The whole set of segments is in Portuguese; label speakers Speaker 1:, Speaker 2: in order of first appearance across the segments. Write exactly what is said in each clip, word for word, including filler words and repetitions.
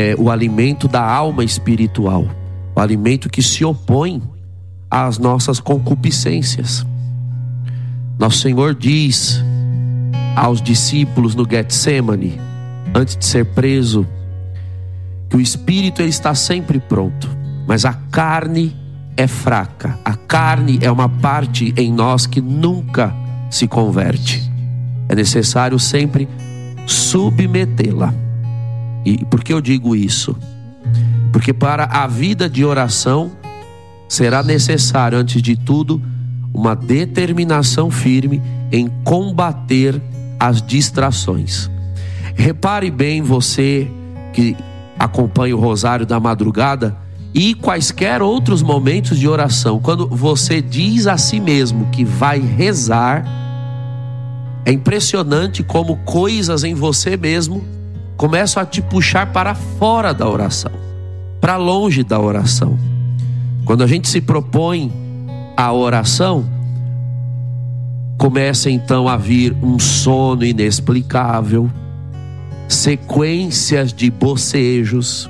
Speaker 1: é o alimento da alma espiritual, o alimento que se opõe às nossas concupiscências. Nosso Senhor diz aos discípulos no Getsêmani, antes de ser preso, que o espírito ele está sempre pronto, mas a carne é fraca. A carne é uma parte em nós que nunca se converte. É necessário sempre submetê-la. E por que eu digo isso? Porque para a vida de oração será necessário, antes de tudo, uma determinação firme em combater as distrações. Repare bem, você que acompanha o rosário da madrugada e quaisquer outros momentos de oração, quando você diz a si mesmo que vai rezar, é impressionante como coisas em você mesmo começam a te puxar para fora da oração, para longe da oração. Quando a gente se propõe a oração, começa então a vir um sono inexplicável, sequências de bocejos,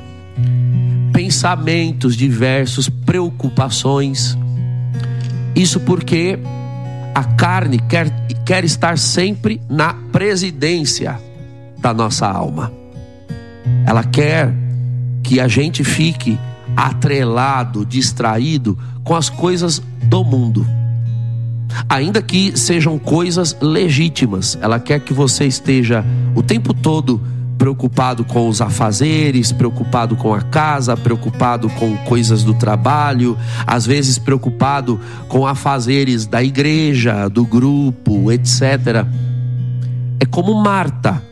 Speaker 1: pensamentos diversos, preocupações. Isso porque a carne quer, quer estar sempre na presidência da nossa alma. Ela quer que a gente fique atrelado, distraído com as coisas do mundo, ainda que sejam coisas legítimas. Ela quer que você esteja o tempo todo preocupado com os afazeres, preocupado com a casa, preocupado com coisas do trabalho, às vezes preocupado com afazeres da igreja, do grupo, etcétera. É como Marta,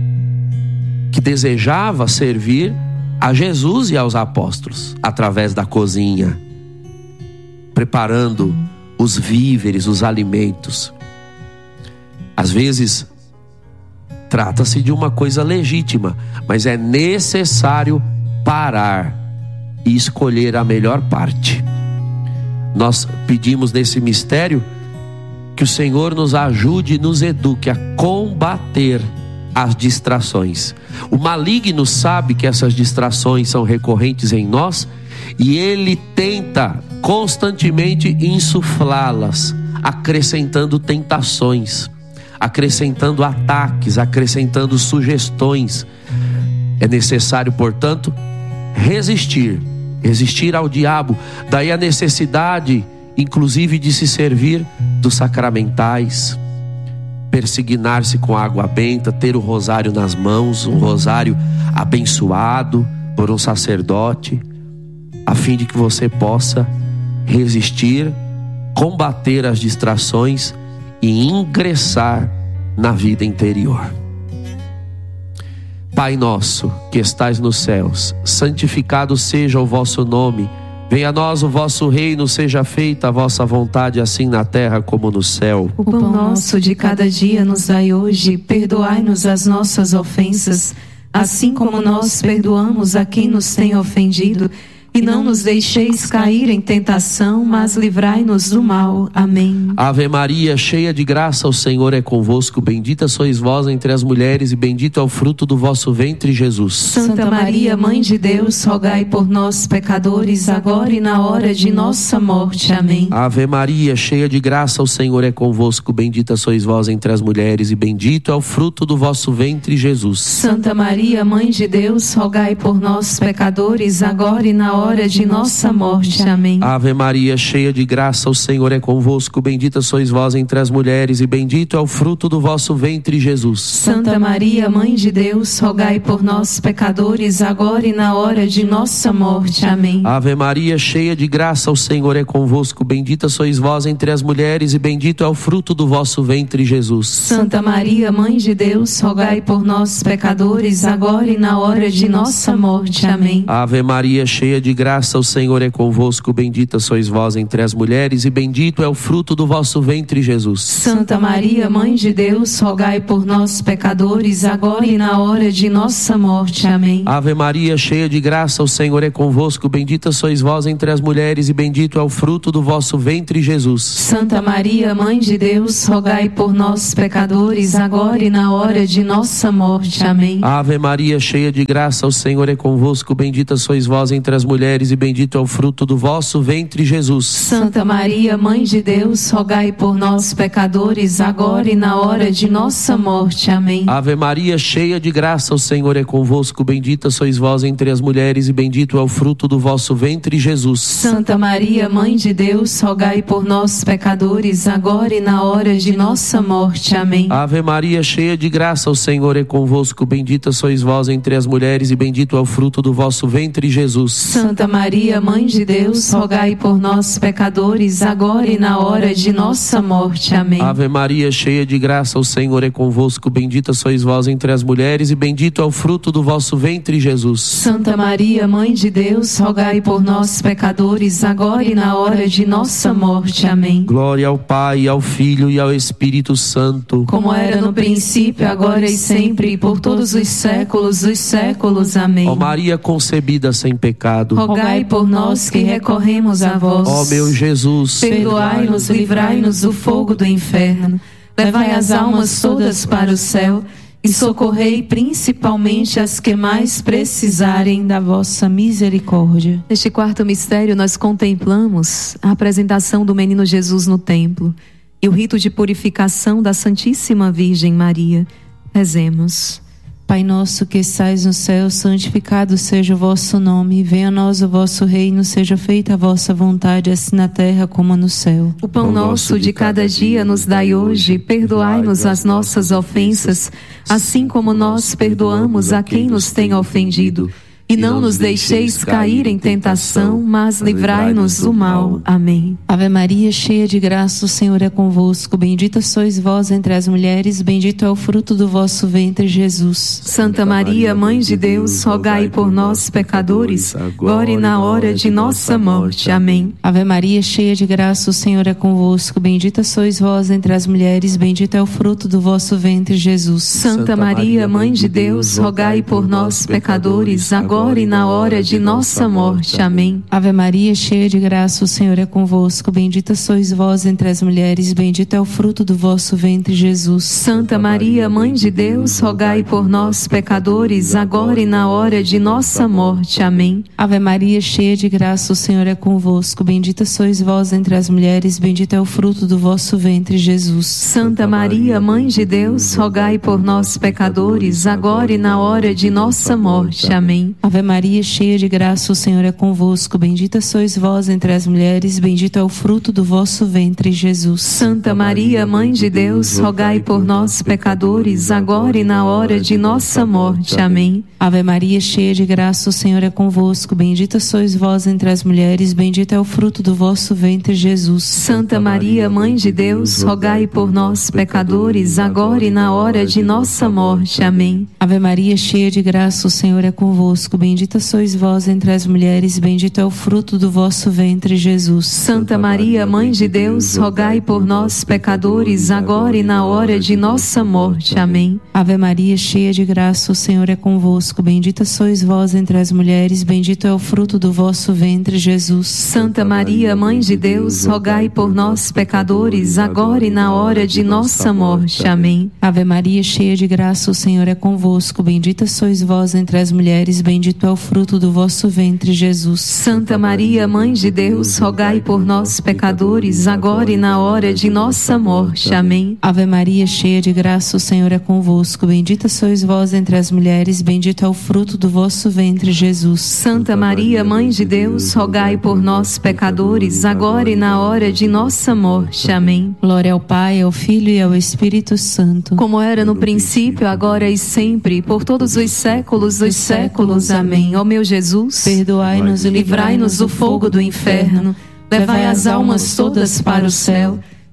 Speaker 1: que desejava servir a Jesus e aos apóstolos através da cozinha, preparando os víveres, os alimentos. Às vezes trata-se de uma coisa legítima, mas é necessário parar e escolher a melhor parte. Nós pedimos nesse mistério que o Senhor nos ajude e nos eduque a combater as distrações. O maligno sabe que essas distrações são recorrentes em nós e ele tenta constantemente insuflá-las, acrescentando tentações, acrescentando ataques, acrescentando sugestões. É necessário, portanto, resistir, resistir ao diabo. Daí a necessidade, inclusive, de se servir dos sacramentais, persignar-se com água benta, ter o rosário nas mãos, um rosário abençoado por um sacerdote, a fim de que você possa resistir, combater as distrações e ingressar na vida interior. Pai nosso, que estais nos céus, santificado seja o vosso nome. Venha a nós o vosso reino, seja feita a vossa vontade, assim na terra como no céu.
Speaker 2: O pão nosso de cada dia nos dai hoje, perdoai-nos as nossas ofensas, assim como nós perdoamos a quem nos tem ofendido. E não nos deixeis cair em tentação, mas livrai-nos do mal. Amém.
Speaker 1: Ave Maria, cheia de graça, o Senhor é convosco. Bendita sois vós entre as mulheres e bendito é o fruto do vosso ventre, Jesus.
Speaker 2: Santa Maria, Mãe de Deus, rogai por nós, pecadores, agora e na hora de nossa morte. Amém.
Speaker 1: Ave Maria, cheia de graça, o Senhor é convosco. Bendita sois vós entre as mulheres e bendito é o fruto do vosso ventre, Jesus.
Speaker 2: Santa Maria, Mãe de Deus, rogai por nós, pecadores, agora e na hora hora de nossa morte. Amém.
Speaker 1: Ave Maria, cheia de graça, o Senhor é convosco. Bendita sois vós entre as mulheres e bendito é o fruto do vosso ventre, Jesus.
Speaker 2: Santa Maria, Mãe de Deus, rogai por nós, pecadores, agora e na hora de nossa morte. Amém.
Speaker 1: Ave Maria, cheia de graça, o Senhor é convosco. Bendita sois vós entre as mulheres e bendito é o fruto do vosso ventre, Jesus.
Speaker 2: Santa Maria, Mãe de Deus, rogai por nós, pecadores, agora e na hora de nossa morte. Amém.
Speaker 1: Ave Maria, cheia de de graça, o Senhor é convosco. Bendita sois vós entre as mulheres, e bendito é o fruto do vosso ventre, Jesus.
Speaker 2: Santa Maria, Mãe de Deus, rogai por nós, pecadores, agora e na hora de nossa morte. Amém.
Speaker 1: Ave Maria, cheia de graça, o Senhor é convosco. Bendita sois vós entre as mulheres, e bendito é o fruto do vosso ventre, Jesus.
Speaker 2: Santa Maria, Mãe de Deus, rogai por nós, pecadores, agora e na hora de nossa morte. Amém.
Speaker 1: Ave Maria, cheia de graça, o Senhor é convosco. Bendita sois vós entre as mulheres, e bendito é o fruto do vosso ventre, Jesus.
Speaker 2: Santa Maria, Mãe de Deus, rogai por nós, pecadores, agora e na hora de nossa morte. Amém.
Speaker 1: Ave Maria, cheia de graça, o Senhor é convosco. Bendita sois vós entre as mulheres, e bendito é o fruto do vosso ventre, Jesus.
Speaker 2: Santa Maria, Mãe de Deus, rogai por nós, pecadores, agora e na hora de nossa morte. Amém.
Speaker 1: Ave Maria, cheia de graça, o Senhor é convosco. Bendita sois vós entre as mulheres, e bendito é o fruto do vosso ventre, Jesus.
Speaker 2: Santa Maria, Mãe de Deus, rogai por nós, pecadores, agora e na hora de nossa morte. Amém.
Speaker 1: Ave Maria, cheia de graça, o Senhor é convosco. Bendita sois vós entre as mulheres, e bendito é o fruto do vosso ventre, Jesus.
Speaker 2: Santa Maria, Mãe de Deus, rogai por nós, pecadores, agora e na hora de nossa morte. Amém.
Speaker 1: Glória ao Pai, ao Filho e ao Espírito Santo,
Speaker 2: como era no princípio, agora e sempre, e por todos os séculos dos séculos. Amém.
Speaker 1: Ó Maria concebida sem pecado,
Speaker 2: rogai por nós que recorremos a vós.
Speaker 1: Ó meu Jesus,
Speaker 2: perdoai-nos, livrai-nos do fogo do inferno, levai as almas todas para o céu e socorrei principalmente as que mais precisarem da vossa misericórdia. Neste quarto mistério nós contemplamos a apresentação do menino Jesus no templo e o rito de purificação da Santíssima Virgem Maria. Rezemos. Pai nosso que estais no céu, santificado seja o vosso nome. Venha a nós o vosso reino, seja feita a vossa vontade, assim na terra como no céu. O pão nosso de cada dia nos dai hoje. Perdoai-nos as nossas ofensas, assim como nós perdoamos a quem nos tem ofendido. E não nos deixeis cair em tentação, mas livrai-nos do mal. Amém. Ave Maria, cheia de graça, o Senhor é convosco. Bendita sois vós entre as mulheres, bendito é o fruto do vosso ventre, Jesus. Santa Maria, Mãe de Deus, rogai por nós, pecadores, agora e na hora de nossa morte. Amém. Ave Maria, cheia de graça, o Senhor é convosco. Bendita sois vós entre as mulheres, bendito é o fruto do vosso ventre, Jesus. Santa Maria, Mãe de Deus, rogai por nós, pecadores, agora agora e na hora de nossa morte. Amém. Ave Maria, cheia de graça, o Senhor é convosco. Bendita sois vós entre as mulheres, bendito é o fruto do vosso ventre, Jesus. Santa Maria, Mãe de Deus, rogai por nós, pecadores, agora e na hora de nossa morte. Amém. Ave Maria, cheia de graça, o Senhor é convosco. Bendita sois vós entre as mulheres, bendito é o fruto do vosso ventre, Jesus. Santa Maria, Mãe de Deus, rogai por nós, pecadores, agora e na hora de nossa morte. Amém. Ave Maria, cheia de graça, o Senhor é convosco. Bendita sois vós entre as mulheres, bendito é o fruto do vosso ventre, Jesus. Santa Maria, Mãe de Deus, rogai por nós, pecadores, agora e na hora de nossa morte. Amém. Ave Maria, cheia de graça, o Senhor é convosco. Bendita sois vós entre as mulheres, bendito é o fruto do vosso ventre, Jesus. Santa Maria, Mãe de Deus, rogai por nós, pecadores, agora e na hora de nossa morte. Amém. Ave Maria, cheia de graça, o Senhor é convosco. Bendita sois vós entre as mulheres, bendito é o fruto do vosso ventre, Jesus. Santa Maria, Mãe de Deus, rogai por nós, pecadores, agora e na hora de nossa morte. Amém. Ave Maria, cheia de graça, o Senhor é convosco. Bendita sois vós entre as mulheres, bendito é o fruto do vosso ventre, Jesus. Santa Maria, Mãe de Deus, rogai por nós, pecadores, agora e na hora de nossa morte. Amém. Ave Maria, cheia de graça, o Senhor é convosco. Bendita sois vós entre as mulheres, bendito é o fruto do vosso ventre, Jesus. Santa Maria, Mãe de Deus, rogai por nós, pecadores, agora e na hora de nossa morte. Amém. Ave Maria, cheia de graça, o Senhor é convosco. Bendita sois vós entre as mulheres, bendito é o fruto do vosso ventre, Jesus. Santa Maria, Mãe de Deus, rogai por nós, pecadores, agora e na hora de nossa morte. Amém. Glória ao Pai, ao Filho e ao Espírito Santo, como era no princípio, agora e sempre, por todos os séculos dos séculos. Amém. Ó meu Jesus, perdoai-nos e livrai-nos do fogo do inferno, levai as almas todas para o céu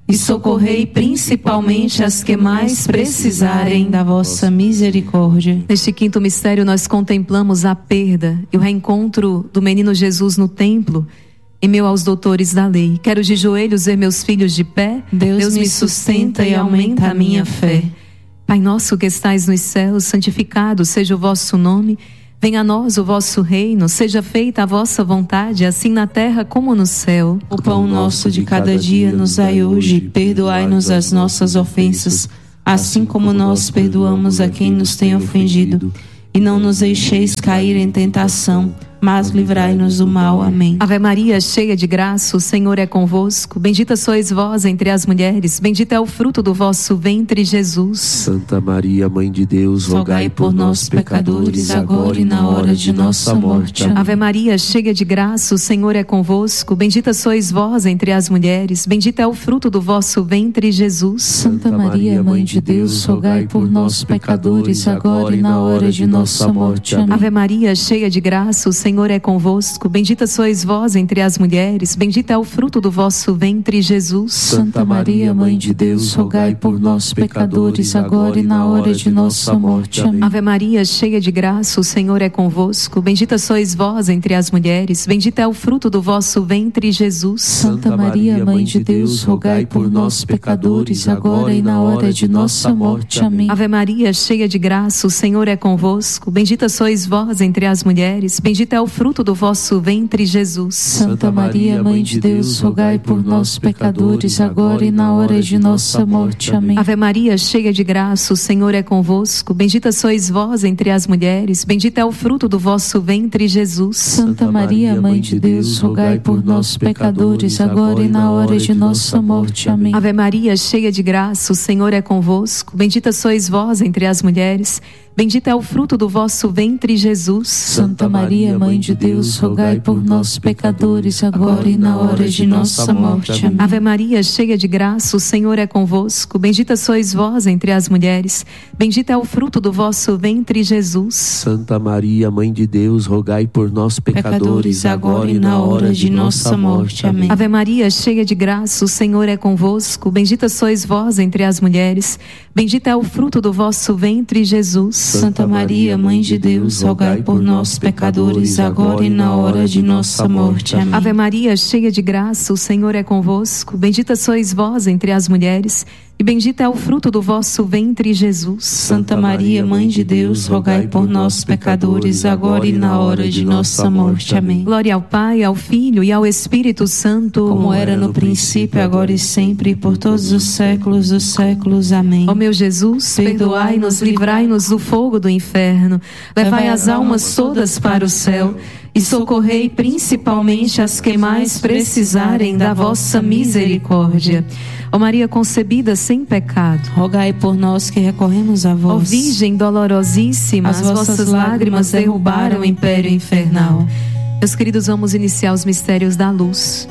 Speaker 2: e socorrei principalmente as que mais precisarem da vossa misericórdia. Neste quinto mistério nós contemplamos a perda e o reencontro do menino Jesus no templo, em meio aos doutores da lei. Quero de joelhos ver meus filhos de pé. Deus, Deus me sustenta e aumenta a minha fé. Pai nosso que estais nos céus, santificado seja o vosso nome. Venha a nós o vosso reino, seja feita a vossa vontade, assim na terra como no céu. O pão nosso de cada dia nos dai hoje, perdoai-nos as nossas ofensas, assim como nós perdoamos a quem nos tem ofendido. E não nos deixeis cair em tentação, mas livrai-nos do mal. Amém. Ave Maria, cheia de graça, o Senhor é convosco. Bendita sois vós entre as mulheres, bendito é o fruto do vosso ventre, Jesus.
Speaker 1: Santa Maria, Mãe de Deus, rogai por nós, pecadores, agora e na hora de nossa morte. Amém.
Speaker 2: Ave Maria, cheia de graça, o Senhor é convosco. Bendita sois vós entre as mulheres, bendito é o fruto do vosso ventre, Jesus.
Speaker 3: Santa Maria, Mãe de Deus, rogai por nós, pecadores, agora e na hora de nossa morte. Amém.
Speaker 2: Ave Maria, cheia de graça, o Senhor é convosco. Bendita sois vós entre as mulheres, bendito é o fruto do vosso ventre, Jesus.
Speaker 3: Santa Maria, Mãe de Deus, rogai por nós, pecadores, agora e na hora de nossa morte. Amém.
Speaker 2: Ave Maria, cheia de graça, o Senhor é convosco. Bendita sois vós entre as mulheres, bendito é o fruto do vosso ventre, Jesus.
Speaker 3: Santa Maria, Mãe de Deus, rogai por nós, pecadores, agora e na hora de nossa morte. Amém.
Speaker 2: Ave Maria, cheia de graça, o Senhor é convosco. Bendita sois vós entre as mulheres, bendito é o fruto do vosso ventre, Jesus.
Speaker 3: Santa Maria, Mãe de Deus, rogai por nós, pecadores, agora e na hora de nossa morte. Amém.
Speaker 2: Ave Maria, cheia de graça, o Senhor é convosco. Bendita sois vós entre as mulheres, bendito é o fruto do vosso ventre, Jesus.
Speaker 3: Santa Maria, Mãe de Deus, rogai por nós, pecadores, agora e na hora de nossa morte. Amém.
Speaker 2: Ave Maria, cheia de graça, o Senhor é convosco. Bendita sois vós entre as mulheres, bendito é o fruto do vosso ventre, Jesus.
Speaker 3: Santa Maria, Mãe de Deus, rogai por nós, pecadores, agora e na hora de nossa morte. Amém.
Speaker 2: Ave Maria, cheia de graça, o Senhor é convosco. Bendita sois vós entre as mulheres, bendito é o fruto do vosso ventre, Jesus.
Speaker 1: Santa Maria, Mãe de Deus, rogai por nós, pecadores, agora e na hora de nossa morte. Amém.
Speaker 2: Ave Maria, cheia de graça, o Senhor é convosco. Bendita sois vós entre as mulheres, bendito é o fruto do vosso ventre, Jesus.
Speaker 3: Santa Maria, Mãe de Deus, rogai por nós, pecadores, agora e na hora de nossa morte. Amém.
Speaker 2: Ave Maria, cheia de graça, o Senhor é convosco. Bendita sois vós entre as mulheres, e bendito é o fruto do vosso ventre, Jesus.
Speaker 3: Santa Maria, Mãe de Deus, rogai por nós, pecadores, agora e na hora de nossa morte. Amém.
Speaker 2: Glória ao Pai, ao Filho e ao Espírito Santo,
Speaker 3: como era no princípio, agora e sempre, e por todos os séculos dos séculos. Amém.
Speaker 2: Ó meu Jesus, perdoai-nos, livrai-nos do fogo do inferno, levai as almas todas para o céu e socorrei principalmente as que mais precisarem da vossa misericórdia. Ó Maria concebida sem pecado,
Speaker 3: rogai por nós que recorremos a vós.
Speaker 2: Ó Virgem dolorosíssima, as, as vossas lágrimas derrubaram o império infernal. Meus queridos, vamos iniciar os mistérios da luz.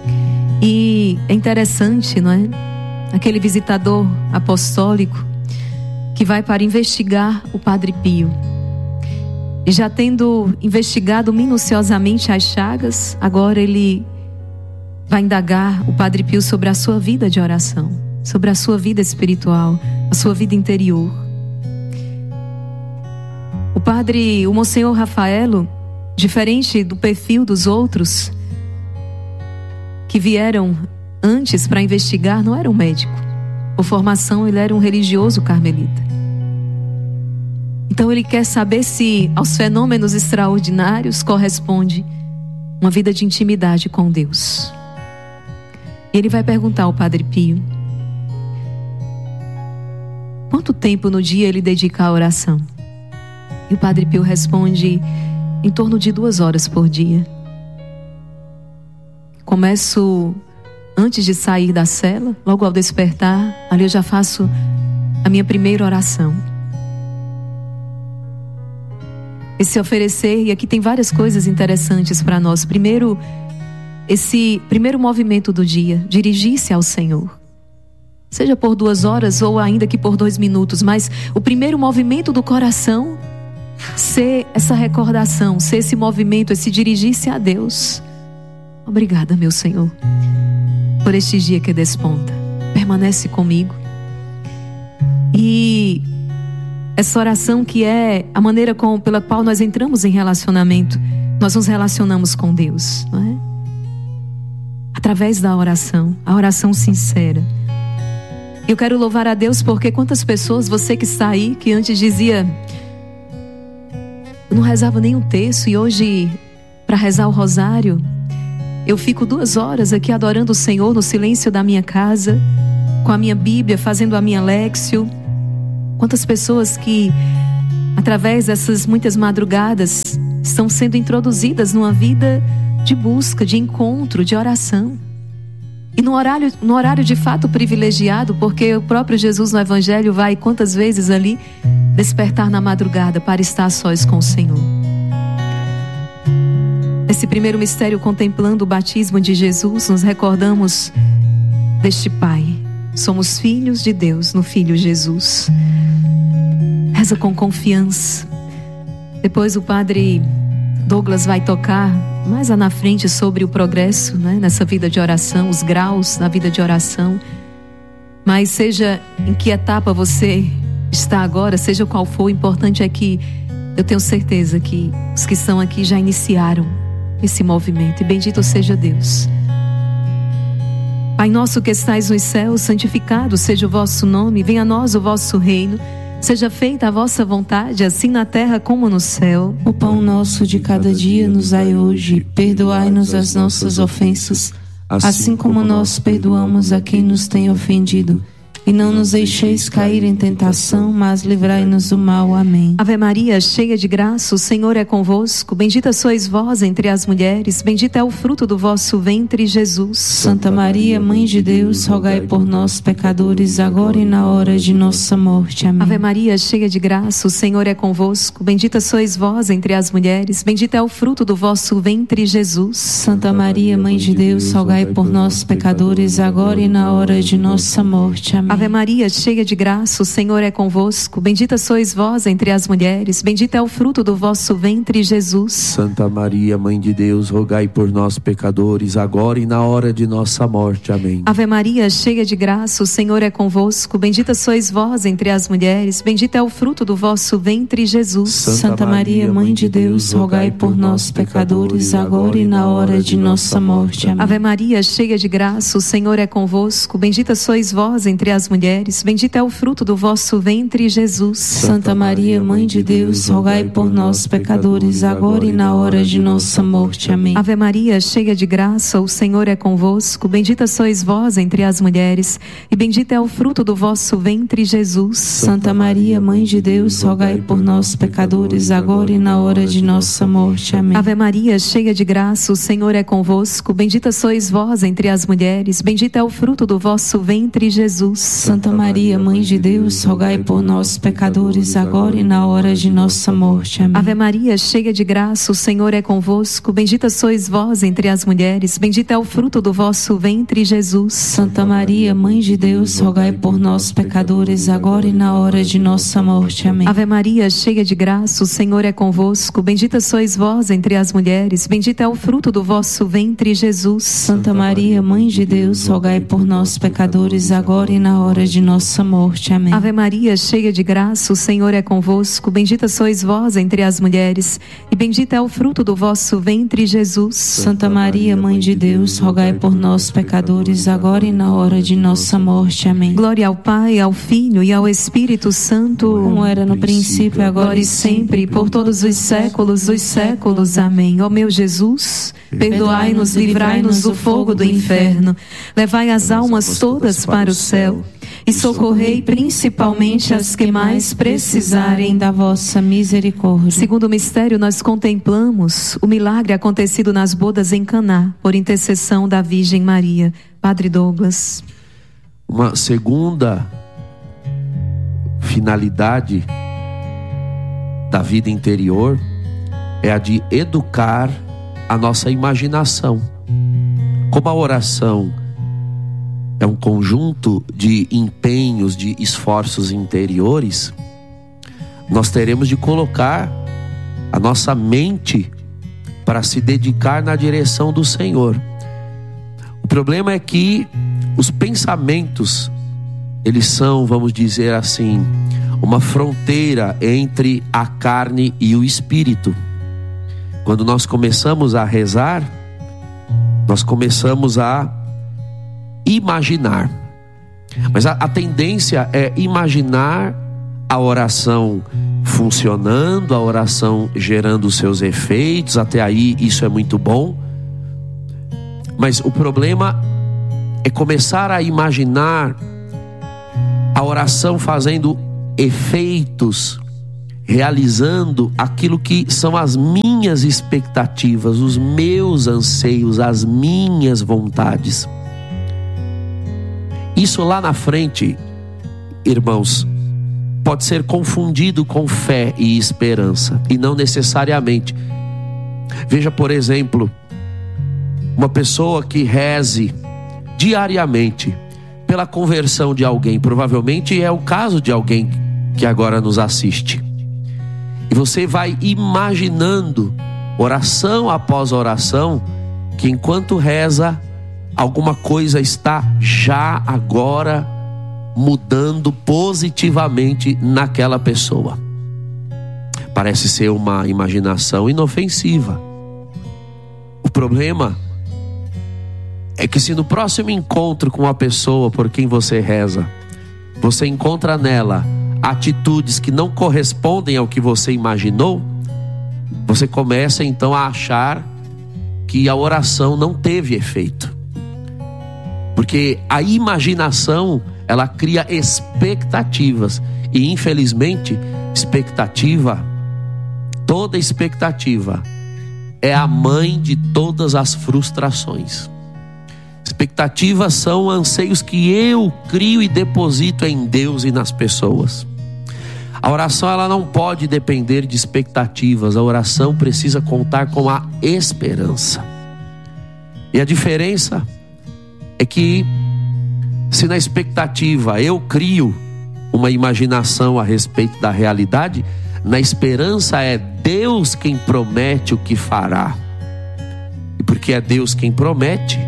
Speaker 2: E é interessante, não é? Aquele visitador apostólico que vai para investigar o Padre Pio. E já tendo investigado minuciosamente as chagas, agora ele vai indagar o Padre Pio sobre a sua vida de oração, sobre a sua vida espiritual, a sua vida interior. O padre, o Monsenhor Rafaelo, diferente do perfil dos outros que vieram antes para investigar, não era um médico. Por formação, ele era um religioso carmelita. Então ele quer saber se aos fenômenos extraordinários corresponde uma vida de intimidade com Deus. E ele vai perguntar ao Padre Pio: quanto tempo no dia ele dedica à oração? E o Padre Pio responde: em torno de duas horas por dia. Começo antes de sair da cela, logo ao despertar, ali eu já faço a minha primeira oração. Esse oferecer, e aqui tem várias coisas interessantes para nós. Primeiro, esse primeiro movimento do dia, dirigir-se ao Senhor. Seja por duas horas ou ainda que por dois minutos, mas o primeiro movimento do coração, ser essa recordação, ser esse movimento, esse dirigir-se a Deus. Obrigada, meu Senhor, por este dia que desponta. permanece comigo. E essa oração, que é a maneira com, pela qual nós entramos em relacionamento, nós nos relacionamos com Deus, não é? Através da oração, a oração sincera. Eu quero louvar a Deus porque quantas pessoas, você que está aí, que antes dizia, eu não rezava nem um terço, e hoje, para rezar o rosário, eu fico duas horas aqui adorando o Senhor no silêncio da minha casa, com a minha Bíblia, fazendo a minha léxio. Quantas pessoas que, através dessas muitas madrugadas, estão sendo introduzidas numa vida de busca, de encontro, de oração. E no horário, no horário de fato privilegiado, porque o próprio Jesus no Evangelho vai quantas vezes ali despertar na madrugada para estar a sós com o Senhor. Nesse primeiro mistério, contemplando o batismo de Jesus, nos recordamos deste Pai. Somos filhos de Deus no Filho Jesus. Reza com confiança. Depois o Padre Douglas vai tocar mais lá na frente sobre o progresso, né, nessa vida de oração, os graus na vida de oração. Mas seja em que etapa você está agora, seja qual for, o importante é que eu tenho certeza que os que estão aqui já iniciaram esse movimento. E bendito seja Deus. Pai nosso que estais nos céus, santificado seja o vosso nome, venha a nós o vosso reino, seja feita a vossa vontade, assim na terra como no céu.
Speaker 3: O pão nosso de cada dia nos dai hoje, perdoai-nos as nossas ofensas, assim como nós perdoamos a quem nos tem ofendido. E não nos deixeis cair em tentação, mas livrai-nos do mal. Amém.
Speaker 2: Ave Maria, cheia de graça, o Senhor é convosco. Bendita sois vós entre as mulheres, bendito é o fruto do vosso ventre, Jesus.
Speaker 3: Santa Maria, Mãe de Deus, rogai por nós, pecadores, agora e na hora de nossa morte. Amém.
Speaker 2: Ave Maria, cheia de graça, o Senhor é convosco. Bendita sois vós entre as mulheres, bendito é o fruto do vosso ventre, Jesus.
Speaker 3: Santa Maria, Mãe de Deus, rogai por nós, pecadores, agora e na hora de nossa morte. Amém.
Speaker 2: Ave Maria, cheia de graça, o Senhor é convosco. Bendita sois vós entre as mulheres, bendito é o fruto do vosso ventre, Jesus.
Speaker 1: Santa Maria, Mãe de Deus, rogai por nós, pecadores, agora e na hora de nossa morte. Amém.
Speaker 2: Ave Maria, cheia de graça, o Senhor é convosco. Bendita sois vós entre as mulheres, bendito é o fruto do vosso ventre, Jesus.
Speaker 3: Santa Maria, Mãe de Deus, rogai por nós, pecadores, agora e na hora de nossa morte. Amém.
Speaker 2: Ave Maria, cheia de graça, o Senhor é convosco. Bendita sois vós entre as mulheres, bendito é o fruto do vosso ventre, Jesus.
Speaker 3: Santa Maria, Mãe de Deus, rogai por nós, pecadores, agora e na hora de nossa morte. Amém.
Speaker 2: Ave Maria, cheia de graça, o Senhor é convosco. Bendita sois vós entre as mulheres, e bendito é o fruto do vosso ventre, Jesus.
Speaker 3: Santa Maria, Mãe de Deus, rogai por nós, pecadores, agora e na hora de nossa morte. Amém.
Speaker 2: Ave Maria, cheia de graça, o Senhor é convosco. Bendita sois vós entre as mulheres, bendito é o fruto do vosso ventre, Jesus.
Speaker 3: Santa Maria, Mãe de Deus, rogai por nós, pecadores, agora e na hora de nossa morte. Amém.
Speaker 2: Ave Maria, cheia de graça, o Senhor é convosco. Bendita sois vós entre as mulheres, bendito é o fruto do vosso ventre, Jesus.
Speaker 3: Santa Maria, Mãe de Deus, rogai por nós, pecadores, agora e na hora de nossa morte. Amém.
Speaker 2: Ave Maria, cheia de graça, o Senhor é convosco. Bendita sois vós entre as mulheres, bendito é o fruto do vosso ventre, Jesus.
Speaker 3: Santa Maria, Mãe de Deus, rogai por nós, pecadores, agora e na hora de nossa morte. Amém.
Speaker 2: Ave Maria, cheia de graça, o Senhor é convosco. Bendita sois vós entre as mulheres, e bendito é o fruto do vosso ventre, Jesus.
Speaker 3: Santa Maria, Mãe de Deus, rogai por nós, pecadores, agora e na hora de nossa morte. Amém.
Speaker 2: Glória ao Pai, ao Filho e ao Espírito Santo,
Speaker 3: como era no princípio, agora e sempre,
Speaker 2: por todos os séculos dos séculos. Amém. Ó meu Jesus, perdoai-nos, livrai-nos do fogo do inferno, levai as almas todas para o céu e socorrei principalmente as que mais precisarem
Speaker 3: da vossa misericórdia.
Speaker 2: Segundo o mistério, nós contemplamos o milagre acontecido nas bodas em Caná, por intercessão da Virgem Maria. Padre Douglas.
Speaker 1: Uma segunda finalidade da vida interior é a de educar a nossa imaginação. Como a oração é um conjunto de empenhos, de esforços interiores, nós teremos de colocar a nossa mente para se dedicar na direção do Senhor. O problema é que os pensamentos eles são, vamos dizer assim, uma fronteira entre a carne e o espírito. Quando nós começamos a rezar, nós começamos a imaginar. Mas a, a tendência é imaginar a oração funcionando, a oração gerando os seus efeitos. Até aí isso é muito bom. Mas o problema é começar a imaginar a oração fazendo efeitos, realizando aquilo que são as minhas expectativas, os meus anseios, as minhas vontades. Isso lá na frente, irmãos, pode ser confundido com fé e esperança, e não necessariamente. Veja, por exemplo, uma pessoa que reze diariamente pela conversão de alguém, provavelmente é o caso de alguém que agora nos assiste. E você vai imaginando, oração após oração, que enquanto reza, alguma coisa está já agora mudando positivamente naquela pessoa. Parece ser uma imaginação inofensiva. O problema é que se no próximo encontro com a pessoa por quem você reza, você encontra nela atitudes que não correspondem ao que você imaginou, você começa então a achar que a oração não teve efeito. Porque a imaginação, ela cria expectativas. E infelizmente, expectativa, toda expectativa é a mãe de todas as frustrações. Expectativas são anseios que eu crio e deposito em Deus e nas pessoas. A oração, ela não pode depender de expectativas. A oração precisa contar com a esperança. E a diferença é que, se na expectativa eu crio uma imaginação a respeito da realidade, na esperança é Deus quem promete o que fará. E porque é Deus quem promete,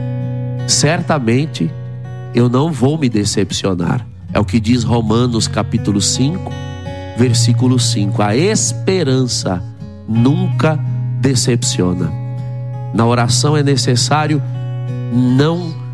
Speaker 1: certamente eu não vou me decepcionar. É o que diz Romanos capítulo cinco, versículo cinco. A esperança nunca decepciona. Na oração é necessário não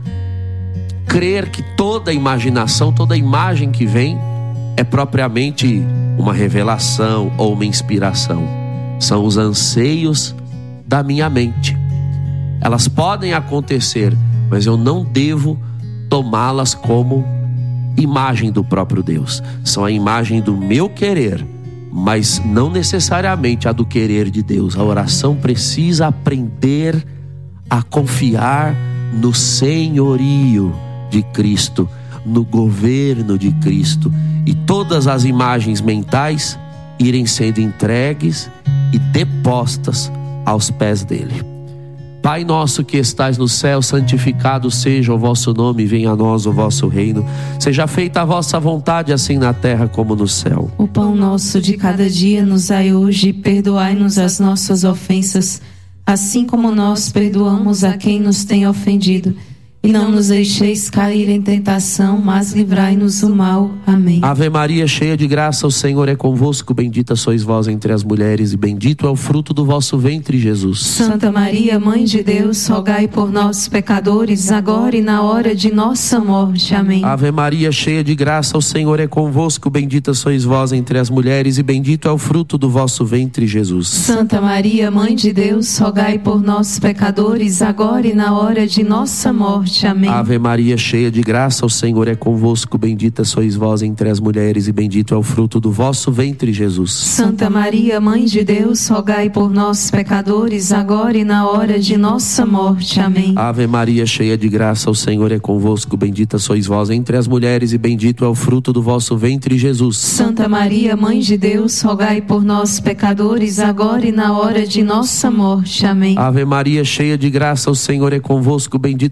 Speaker 1: crer que toda imaginação, toda imagem que vem é propriamente uma revelação ou uma inspiração. São os anseios da minha mente. Elas podem acontecer, mas eu não devo tomá-las como imagem do próprio Deus. São a imagem do meu querer, mas não necessariamente a do querer de Deus. A oração precisa aprender a confiar no senhorio de Cristo, no governo de Cristo, e todas as imagens mentais irem sendo entregues e depostas aos pés dele. Pai nosso que estais no céu, santificado seja o vosso nome, venha a nós o vosso reino, seja feita a vossa vontade, assim na terra como no céu.
Speaker 2: O pão nosso de cada dia nos dai hoje, perdoai-nos as nossas ofensas, assim como nós perdoamos a quem nos tem ofendido. E não nos deixeis cair em tentação, mas livrai-nos do mal. Amém.
Speaker 1: Ave Maria, cheia de graça, o Senhor é convosco. Bendita sois vós entre as mulheres, e bendito é o fruto do vosso ventre, Jesus.
Speaker 2: Santa Maria, Mãe de Deus, rogai por nós, pecadores, agora e na hora de nossa morte. Amém.
Speaker 1: Ave Maria, cheia de graça, o Senhor é convosco. Bendita sois vós entre as mulheres, e bendito é o fruto do vosso ventre, Jesus.
Speaker 2: Santa Maria, Mãe de Deus, rogai por nós, pecadores, agora e na hora de nossa morte. Amém.
Speaker 1: Ave Maria, cheia de graça, o Senhor é convosco. Bendita sois vós entre as mulheres, e bendito é o fruto do vosso ventre, Jesus.
Speaker 2: Santa Maria, Mãe de Deus, rogai por nós, pecadores, agora e na hora de nossa morte. Amém.
Speaker 1: Ave Maria, cheia de graça, o Senhor é convosco. Bendita sois vós entre as mulheres, e bendito é o fruto do vosso ventre, Jesus.
Speaker 2: Santa Maria, Mãe de Deus, rogai por nós, pecadores, agora e na hora de nossa morte. Amém.
Speaker 1: Ave Maria, cheia de graça, o Senhor é convosco. Bendita sois vós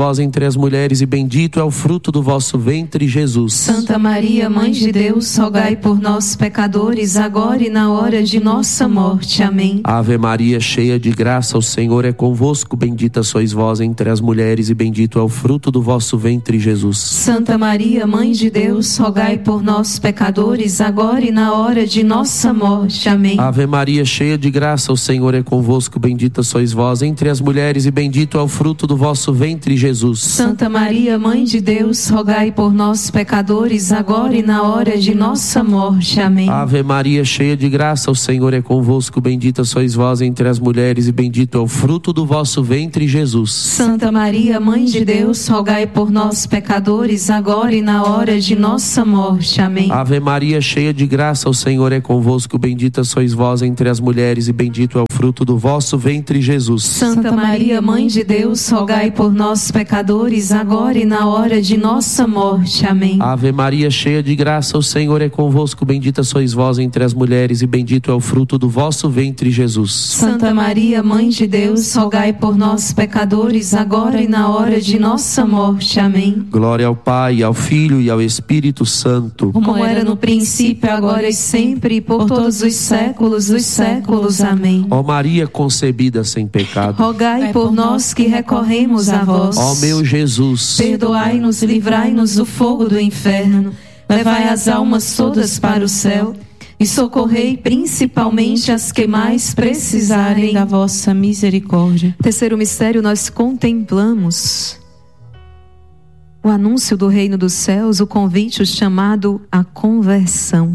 Speaker 1: vós entre as mulheres, e bendito é o fruto do vosso ventre, Jesus.
Speaker 2: Santa Maria, Mãe de Deus, rogai por nós, pecadores, agora e na hora de nossa morte. Amém.
Speaker 1: Ave Maria, cheia de graça, o Senhor é convosco. Bendita sois vós entre as mulheres, e bendito é o fruto do vosso ventre, Jesus.
Speaker 2: Santa Maria, Mãe de Deus, rogai por nós, pecadores, agora e na hora de nossa morte. Amém.
Speaker 1: Ave Maria, cheia de graça, o Senhor é convosco. Bendita sois vós entre as mulheres, e bendito é o fruto do vosso ventre, Jesus.
Speaker 2: Santa Maria, Mãe de Deus, rogai por nós, pecadores, agora e na hora de nossa morte. Amém.
Speaker 1: Ave Maria, cheia de graça, o Senhor é convosco. Bendita sois vós entre as mulheres, e bendito é o fruto do vosso ventre, Jesus.
Speaker 2: Santa Maria, Mãe de Deus, rogai por nós, pecadores, agora e na hora de nossa morte. Amém.
Speaker 1: Ave Maria, cheia de graça, o Senhor é convosco. Bendita sois vós entre as mulheres, e bendito é o fruto do vosso ventre, Jesus.
Speaker 2: Santa Maria, Mãe de Deus, rogai por nós, pecadores, agora e na hora de nossa morte. Amém.
Speaker 1: Ave Maria, cheia de graça, o Senhor é convosco. Bendita sois vós entre as mulheres, e bendito é o fruto do vosso ventre, Jesus.
Speaker 2: Santa Maria, Mãe de Deus, rogai por nós, pecadores, agora e na hora de nossa morte. Amém.
Speaker 1: Glória ao Pai, ao Filho e ao Espírito Santo,
Speaker 2: como era no princípio, agora e sempre, e por todos os séculos dos séculos. Amém.
Speaker 1: Ó Maria concebida sem pecado,
Speaker 2: rogai por nós que recorremos a vós.
Speaker 1: Ó meu Jesus,
Speaker 2: perdoai-nos, livrai-nos do fogo do inferno, levai as almas todas para o céu e socorrei principalmente as que mais precisarem
Speaker 3: da vossa misericórdia.
Speaker 2: Terceiro mistério, nós contemplamos o anúncio do reino dos céus, o convite, o chamado à conversão.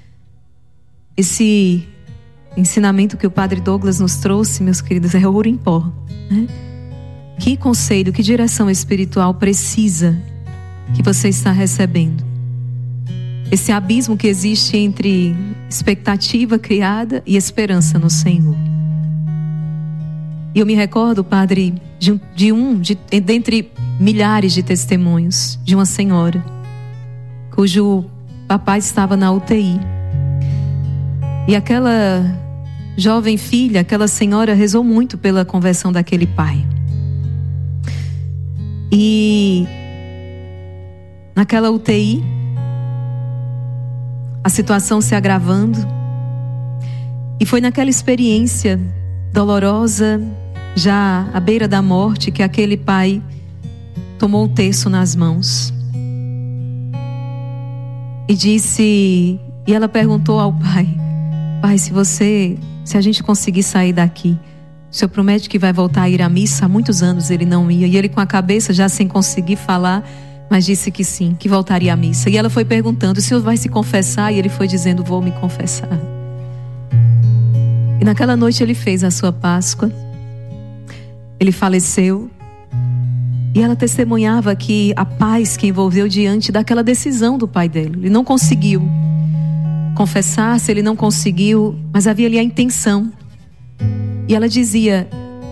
Speaker 2: Esse ensinamento que o Padre Douglas nos trouxe, meus queridos, é ouro em pó, né? Que conselho, que direção espiritual precisa que você está recebendo? Esse abismo que existe entre expectativa criada e esperança no Senhor. E eu me recordo, Padre, de um, de um de, dentre milhares de testemunhos, de uma senhora cujo papai estava na U T I. E aquela jovem filha, aquela senhora rezou muito pela conversão daquele pai. E naquela U T I, a situação se agravando, e foi naquela experiência dolorosa, já à beira da morte, que aquele pai tomou o terço nas mãos e disse, e ela perguntou ao pai: pai, se você, se a gente conseguir sair daqui, o senhor promete que vai voltar a ir à missa? Há muitos anos ele não ia, e ele com a cabeça já sem conseguir falar, mas disse que sim, que voltaria à missa. E ela foi perguntando: o senhor vai se confessar? E ele foi dizendo: vou me confessar. E naquela noite ele fez a sua Páscoa, ele faleceu, e ela testemunhava que a paz que envolveu diante daquela decisão do pai dele. Ele não conseguiu confessar-se, ele não conseguiu, mas havia ali a intenção. E ela dizia: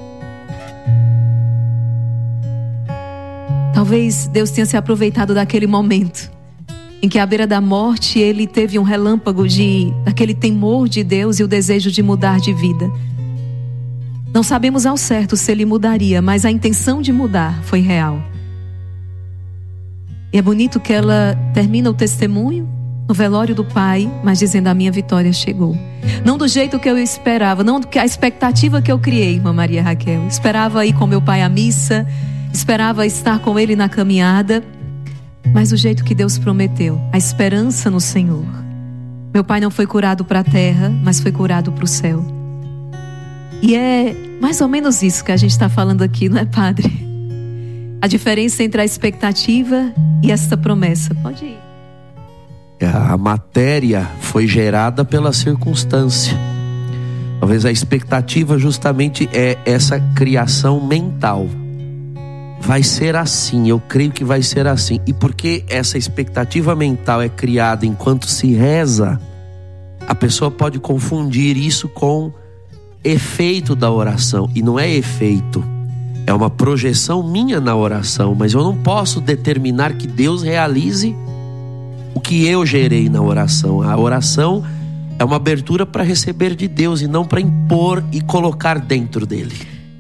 Speaker 2: talvez Deus tenha se aproveitado daquele momento em que à beira da morte ele teve um relâmpago de daquele temor de Deus e o desejo de mudar de vida. Não sabemos ao certo se ele mudaria, mas a intenção de mudar foi real. E é bonito que ela termina o testemunho no velório do pai, mas dizendo: a minha vitória chegou. Não do jeito que eu esperava, não a expectativa que eu criei, irmã Maria Raquel. Esperava ir com meu pai à missa, esperava estar com ele na caminhada, mas do jeito que Deus prometeu, a esperança no Senhor. Meu pai não foi curado para a terra, mas foi curado para o céu. E é mais ou menos isso que a gente está falando aqui, não é, padre? A diferença entre a expectativa e esta promessa. Pode ir.
Speaker 1: A matéria foi gerada pela circunstância. Talvez a expectativa justamente é essa criação mental. Vai ser assim, eu creio que vai ser assim. E porque essa expectativa mental é criada enquanto se reza, a pessoa pode confundir isso com efeito da oração. E não é efeito, é uma projeção minha na oração. Mas eu não posso determinar que Deus realize o que eu gerei na oração. A oração é uma abertura para receber de Deus e não para impor e colocar dentro dele.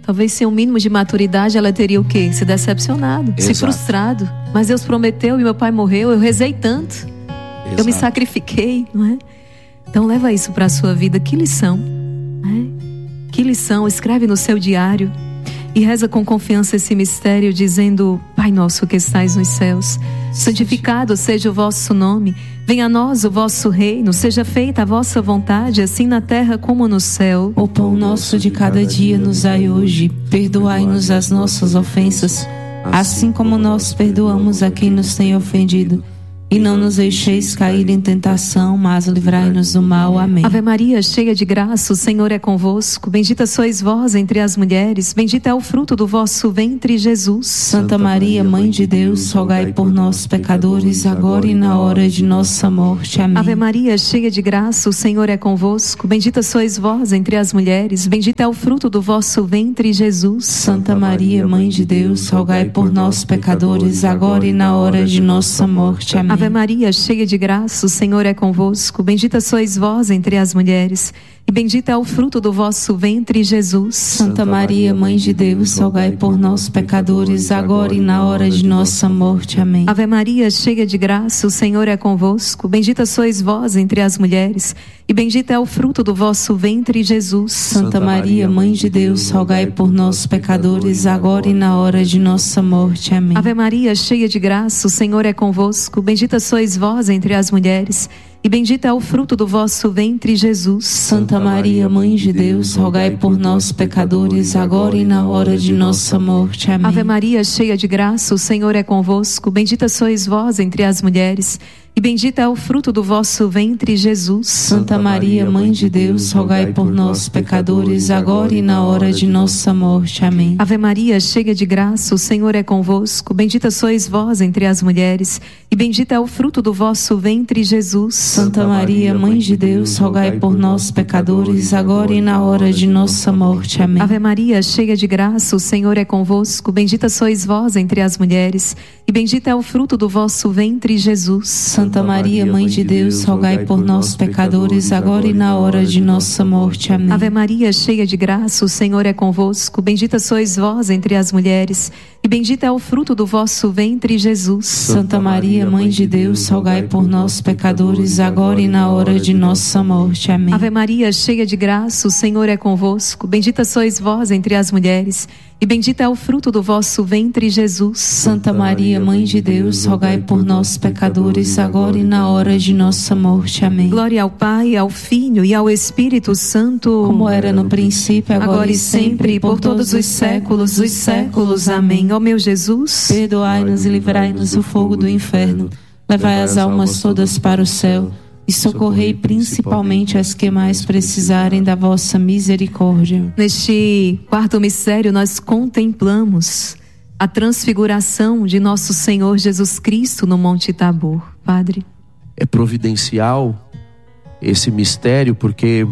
Speaker 2: Talvez sem um mínimo de maturidade ela teria o quê? Se decepcionado,
Speaker 1: Exato.
Speaker 2: se frustrado. Mas Deus prometeu e meu pai morreu, eu rezei tanto.
Speaker 1: Exato.
Speaker 2: Eu me sacrifiquei, não é? Então leva isso para a sua vida. Que lição, né? Que lição, escreve no seu diário e reza com confiança esse mistério, dizendo: Pai nosso que estais nos céus, santificado seja o vosso nome, venha a nós o vosso reino, seja feita a vossa vontade, assim na terra como no céu.
Speaker 3: O pão nosso de cada dia nos dai hoje, perdoai-nos as nossas ofensas, assim como nós perdoamos a quem nos tem ofendido. E não nos deixeis cair em tentação, mas livrai-nos do mal. Amém.
Speaker 2: Ave Maria, cheia de graça, o Senhor é convosco. Bendita sois vós entre as mulheres, bendito é o fruto do vosso ventre, Jesus.
Speaker 3: Santa Maria, Mãe de Deus, rogai por nós, pecadores, agora e na hora de nossa morte. Amém.
Speaker 2: Ave Maria, cheia de graça, o Senhor é convosco. Bendita sois vós entre as mulheres, bendito é o fruto do vosso ventre, Jesus.
Speaker 3: Santa Maria, Mãe de Deus, rogai por nós, pecadores, agora e na hora de nossa morte. Amém.
Speaker 2: Ave Maria, cheia de graça, o Senhor é convosco. Bendita sois vós entre as mulheres, e bendito é o fruto do vosso ventre, Jesus.
Speaker 3: Santa Maria, Mãe de Deus, rogai por nós, pecadores, agora e na hora de nossa morte. Amém.
Speaker 2: Ave Maria, cheia de graça, o Senhor é convosco. Bendita sois vós entre as mulheres, e bendito é o fruto do vosso ventre, Jesus.
Speaker 3: Santa Maria, Mãe de Deus, rogai por nós, pecadores, agora e na hora de nossa morte. Amém.
Speaker 2: Ave Maria, cheia de graça, o Senhor é convosco. Bendita sois vós entre as mulheres, e bendito é o fruto do vosso ventre, Jesus.
Speaker 3: Santa Maria, Mãe de Deus, rogai por nós, pecadores, agora e na hora de nossa morte. Amém.
Speaker 2: Ave Maria, cheia de graça, o Senhor é convosco. Bendita sois vós entre as mulheres, e bendito é o fruto do vosso ventre, Jesus.
Speaker 3: Santa Maria, Mãe de Deus, rogai por nós, pecadores, agora e na hora de nossa morte. Amém.
Speaker 2: Ave Maria, cheia de graça, o Senhor é convosco. Bendita sois vós entre as mulheres, e bendito é o fruto do vosso ventre, Jesus.
Speaker 3: Santa Maria, Mãe de Deus, rogai por nós, pecadores, agora e na hora de nossa morte. Amém.
Speaker 2: Ave Maria, cheia de graça, o Senhor é convosco. Bendita sois vós entre as mulheres, e bendito é o fruto do vosso ventre, Jesus.
Speaker 3: Santa Maria, Mãe de Deus, rogai por nós, pecadores, agora e na hora de nossa morte. Amém.
Speaker 2: Ave Maria, cheia de graça, o Senhor é convosco. Bendita sois vós entre as mulheres, e bendito é o fruto do vosso ventre, Jesus.
Speaker 3: Santa Maria, Mãe de Deus, rogai por nós, pecadores, agora e na hora de nossa morte. Amém.
Speaker 2: Ave Maria, cheia de graça, o Senhor é convosco. Bendita sois vós entre as mulheres, e bendito é o fruto do vosso ventre, Jesus.
Speaker 3: Santa Maria, Mãe de Deus, rogai por nós, pecadores, agora e na hora de nossa morte. Amém.
Speaker 2: Glória ao Pai, ao Filho e ao Espírito Santo,
Speaker 3: como era no princípio, agora,
Speaker 2: agora
Speaker 3: e sempre,
Speaker 2: e por todos os séculos dos séculos. Amém. Ó meu Jesus,
Speaker 3: perdoai-nos e livrai-nos do fogo do inferno. Levai as almas todas para o céu e socorrei principalmente as que mais precisarem da vossa misericórdia.
Speaker 2: Neste quarto mistério nós contemplamos a transfiguração de nosso Senhor Jesus Cristo no Monte Tabor. Padre,
Speaker 1: é providencial esse mistério porque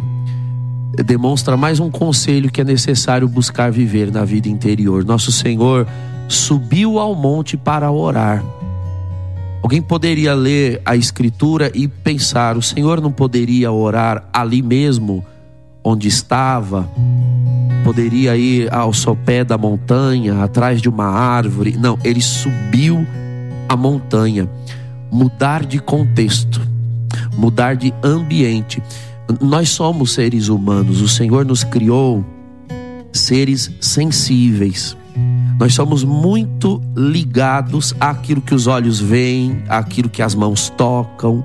Speaker 1: demonstra mais um conselho que é necessário buscar viver na vida interior. Nosso Senhor subiu ao monte para orar. Alguém poderia ler a Escritura e pensar: o Senhor não poderia orar ali mesmo onde estava? Poderia ir ao sopé da montanha, atrás de uma árvore? Não, ele subiu a montanha. Mudar de contexto, mudar de ambiente. Nós somos seres humanos, o Senhor nos criou seres sensíveis. Nós somos muito ligados àquilo que os olhos veem, àquilo que as mãos tocam.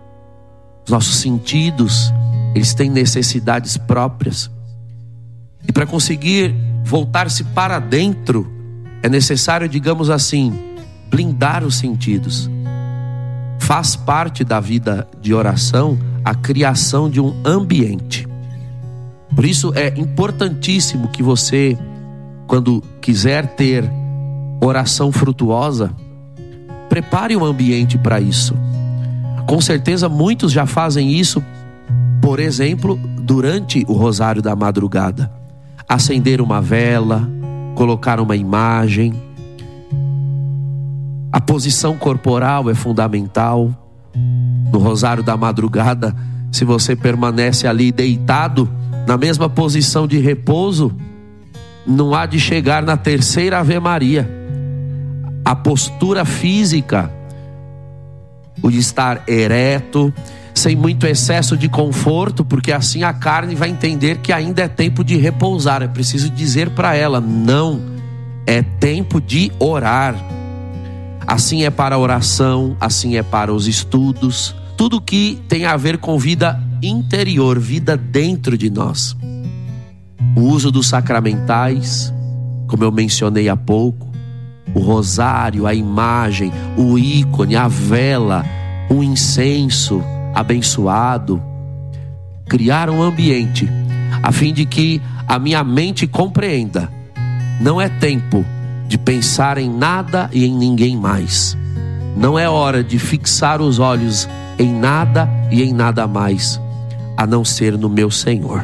Speaker 1: Os nossos sentidos, eles têm necessidades próprias. E para conseguir voltar-se para dentro, é necessário, digamos assim, blindar os sentidos. Faz parte da vida de oração a criação de um ambiente. Por isso é importantíssimo que você, quando quiser ter oração frutuosa, prepare um ambiente para isso. Com certeza muitos já fazem isso, por exemplo, durante o rosário da madrugada. Acender uma vela, colocar uma imagem. A posição corporal é fundamental. No rosário da madrugada, se você permanece ali deitado, na mesma posição de repouso, não há de chegar na terceira Ave Maria. A postura física, o de estar ereto, sem muito excesso de conforto, porque assim a carne vai entender que ainda é tempo de repousar. É preciso dizer para ela: não, é tempo de orar. Assim é para a oração, assim é para os estudos, tudo que tem a ver com vida interior, vida dentro de nós. O uso dos sacramentais, como eu mencionei há pouco, o rosário, a imagem, o ícone, a vela, o incenso abençoado, criar um ambiente a fim de que a minha mente compreenda: não é tempo de pensar em nada e em ninguém mais. Não é hora de fixar os olhos em nada e em nada mais, a não ser no meu Senhor.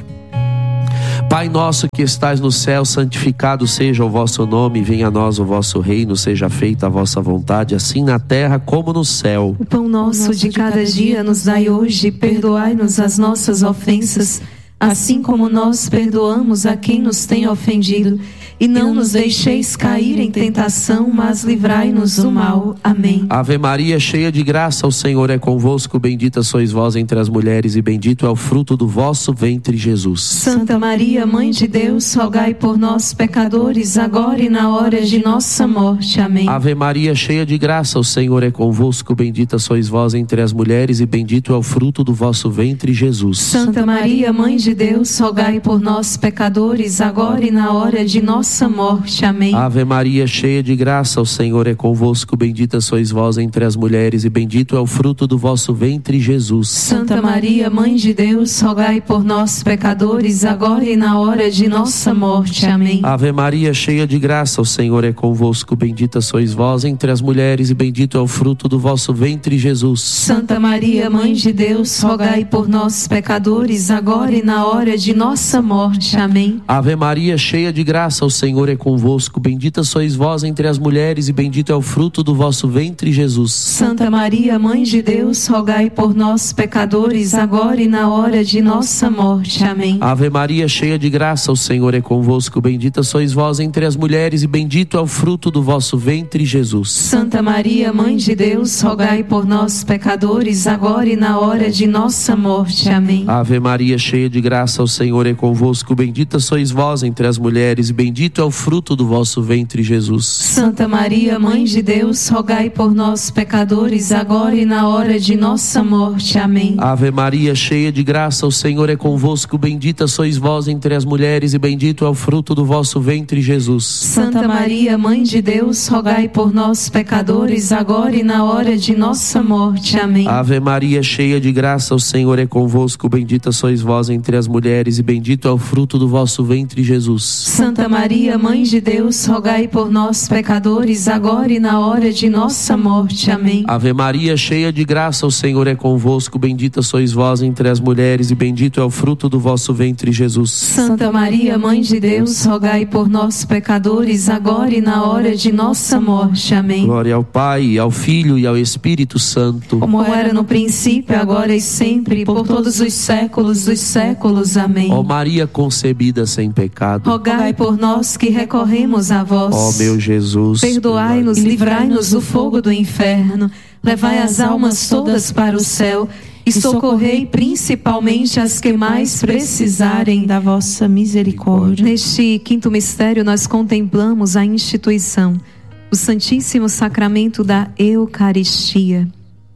Speaker 1: Pai nosso que estais no céu, santificado seja o vosso nome, venha a nós o vosso reino, seja feita a vossa vontade, assim na terra como no céu.
Speaker 2: O pão nosso de cada dia nos dai hoje, perdoai-nos as nossas ofensas, assim como nós perdoamos a quem nos tem ofendido. E não nos deixeis cair em tentação, mas livrai-nos do mal. Amém.
Speaker 1: Ave Maria, cheia de graça, o Senhor é convosco. Bendita sois vós entre as mulheres, e bendito é o fruto do vosso ventre, Jesus.
Speaker 2: Santa Maria, Mãe de Deus, rogai por nós, pecadores, agora e na hora de nossa morte. Amém.
Speaker 1: Ave Maria, cheia de graça, o Senhor é convosco. Bendita sois vós entre as mulheres, e bendito é o fruto do vosso ventre, Jesus.
Speaker 2: Santa Maria, Mãe de Deus, rogai por nós, pecadores, agora e na hora de nossa morte. Amém.
Speaker 1: Ave Maria, cheia de graça, o Senhor é convosco. Bendita sois vós entre as mulheres, e bendito é o fruto do vosso ventre, Jesus.
Speaker 2: Santa Maria, Mãe de Deus, rogai por nós, pecadores, agora e na hora de nossa morte. Amém.
Speaker 1: Ave Maria, cheia de graça, o Senhor é convosco. Bendita sois vós entre as mulheres, e bendito é o fruto do vosso ventre, Jesus.
Speaker 2: Santa Maria, Mãe de Deus, rogai por nós, pecadores, agora e na hora de nossa morte. Amém.
Speaker 1: Ave Maria, cheia de graça, o Senhor é convosco. Bendita sois vós entre as mulheres, e bendito é o fruto do vosso ventre, Jesus.
Speaker 2: Santa Maria, Mãe de Deus, rogai por nós, pecadores, agora e na hora de nossa morte. Amém.
Speaker 1: Ave Maria, cheia de graça, o Senhor é convosco. Bendita sois vós entre as mulheres, e bendito é o fruto do vosso ventre, Jesus.
Speaker 2: Santa Maria, Mãe de Deus, rogai por nós, pecadores, agora e na hora de nossa morte. Amém.
Speaker 1: Ave Maria, cheia de graça, o Senhor é convosco. Bendita sois vós entre as mulheres, e bendito é o fruto do vosso ventre, Jesus.
Speaker 2: Santa Maria, Mãe de Deus, rogai por nós, pecadores, agora e na hora de nossa morte. Amém.
Speaker 1: Ave Maria, cheia de graça, o Senhor é convosco. Bendita sois vós entre as mulheres, e bendito é o fruto do vosso ventre, Jesus.
Speaker 2: Santa Maria, Mãe de Deus, rogai por nós, pecadores, agora e na hora de nossa morte. Amém.
Speaker 1: Ave Maria, cheia de graça, o Senhor é convosco. Bendita sois vós entre as mulheres, e bendito é o fruto do vosso ventre, Jesus.
Speaker 2: Santa Maria, Mãe de Deus, rogai por nós, pecadores, agora e na hora de nossa morte. Amém.
Speaker 1: Ave Maria, cheia de graça, o Senhor é convosco. Bendita sois vós entre as mulheres, e bendito é o fruto do vosso ventre, Jesus.
Speaker 2: Santa Maria, Mãe de Deus, rogai por nós, pecadores, agora e na hora de nossa morte. Amém.
Speaker 1: Glória ao Pai, ao Filho e ao Espírito Santo,
Speaker 2: como era no princípio, agora e sempre, por todos os séculos dos séculos. Amém.
Speaker 1: Ó Maria concebida sem pecado,
Speaker 2: rogai por nós que recorremos a vós.
Speaker 1: Ó meu Jesus,
Speaker 2: perdoai-nos e livrai-nos do fogo do inferno, levai as almas todas para o céu e socorrei principalmente as que mais precisarem da vossa misericórdia. Neste quinto mistério nós contemplamos a instituição, o Santíssimo Sacramento da Eucaristia.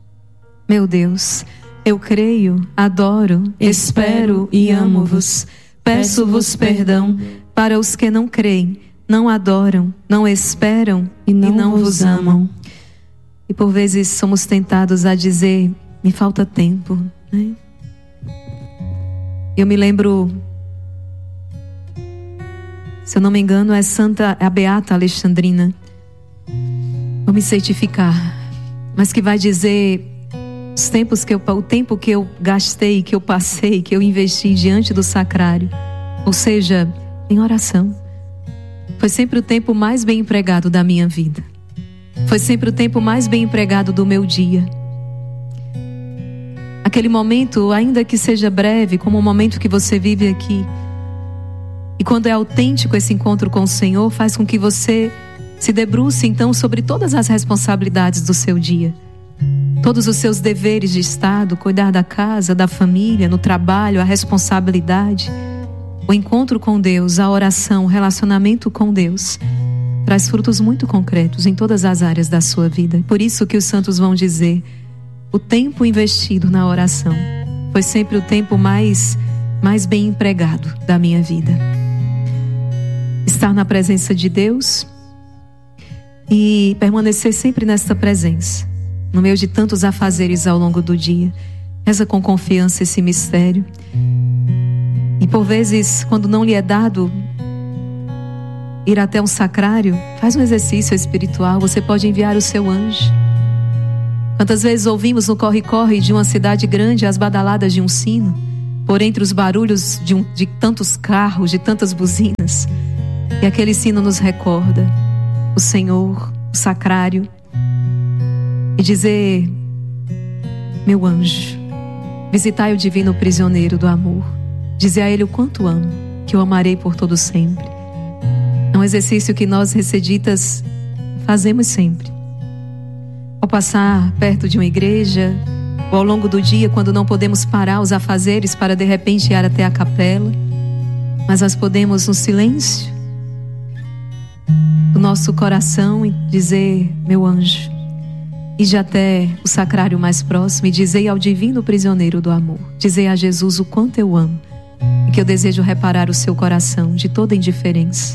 Speaker 2: Meu Deus, eu creio, adoro, espero e amo-vos. Peço-vos perdão para os que não creem, não adoram, não esperam e não, e não vos amam. E por vezes somos tentados a dizer: me falta tempo, né? Eu me lembro, se eu não me engano, é Santa, é a Beata Alexandrina, vou me certificar, mas que vai dizer os tempos que eu, o tempo que eu gastei, que eu passei, que eu investi diante do sacrário, ou seja, em oração, foi sempre o tempo mais bem empregado da minha vida. Foi sempre o tempo mais bem empregado do meu dia. Aquele momento, ainda que seja breve, como o momento que você vive aqui, E quando é autêntico esse encontro com o Senhor, faz com que você se debruce então sobre todas as responsabilidades do seu dia. Todos os seus deveres de Estado, cuidar da casa, da família, no trabalho, a responsabilidade. O encontro com Deus, a oração, o relacionamento com Deus traz frutos muito concretos em todas as áreas da sua vida. Por isso que os santos vão dizer: o tempo investido na oração foi sempre o tempo mais, mais bem empregado da minha vida. Estar na presença de Deus e permanecer sempre nesta presença, no meio de tantos afazeres ao longo do dia. Reza com confiança esse mistério. E por vezes, quando não lhe é dado ir até um sacrário, faz um exercício espiritual. Você pode enviar o seu anjo. Quantas vezes ouvimos no corre-corre de uma cidade grande as badaladas de um sino, por entre os barulhos de, um, de tantos carros, de tantas buzinas. E aquele sino nos recorda o Senhor, o sacrário. E dizer: meu anjo, visitai o divino prisioneiro do amor. Dizer a ele o quanto amo, que o amarei por todo sempre. É um exercício que nós receditas fazemos sempre. Ao passar perto de uma igreja, ou ao longo do dia, quando não podemos parar os afazeres para de repente ir até a capela, mas nós podemos no silêncio do nosso coração dizer: meu anjo, ide até o sacrário mais próximo e dizei ao divino prisioneiro do amor, dizei a Jesus o quanto eu amo e que eu desejo reparar o seu coração de toda indiferença.